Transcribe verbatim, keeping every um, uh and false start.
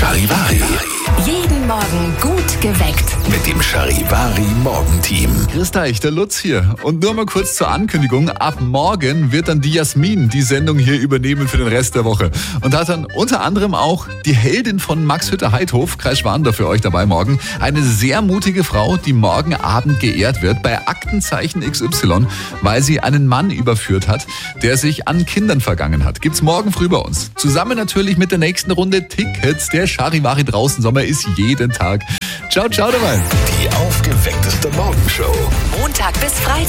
Charivari. Jeden Morgen gut geweckt. Mit dem Charivari Morgenteam. Grüß euch, der Lutz hier. Und nur mal kurz zur Ankündigung. Ab morgen wird dann die Jasmin die Sendung hier übernehmen für den Rest der Woche. Und hat dann unter anderem auch die Heldin von Max Hütter-Heidhof, Kreis Schwandorf, für euch dabei morgen. Eine sehr mutige Frau, die morgen Abend geehrt wird bei Aktenzeichen X Y, weil sie einen Mann überführt hat, der sich an Kindern vergangen hat. Gibt's morgen früh bei uns. Zusammen natürlich mit der nächsten Runde Tickets. Der Charivari draußen Sommer ist jeden Tag. Ciao, ciao dabei. Die aufgeweckteste Morgenshow. Montag bis Freitag.